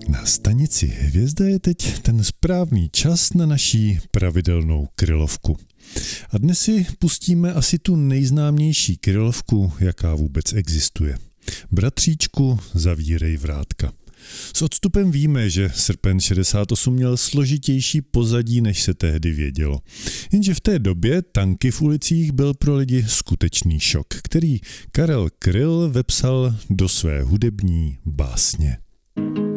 Na stanici Hvězda je teď ten správný čas na naší pravidelnou krylovku. A dnes si pustíme asi tu nejznámější krylovku, jaká vůbec existuje. Bratříčku, zavírej vrátka. S odstupem víme, že srpen 68 měl složitější pozadí, než se tehdy vědělo. Jenže v té době tanky v ulicích byl pro lidi skutečný šok, který Karel Kryl vepsal do své hudební básně.